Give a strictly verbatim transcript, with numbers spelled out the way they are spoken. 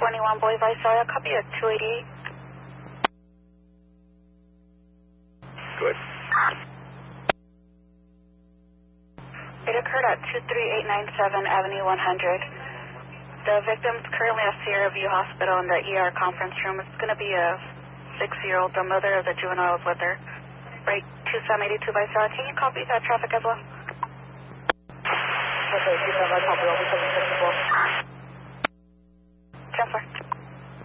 twenty-one Boy Visalia, copy at two eighty-eight. Good. It occurred at two three eight nine seven Avenue one hundred. The victim's currently at Sierra View Hospital in the E R conference room. It's going to be a six-year-old. The mother of the juvenile is with her. Right, two seven eight two Visalia. Can you copy that traffic as well? Okay, two seven, copy, one seven six four. Transfer.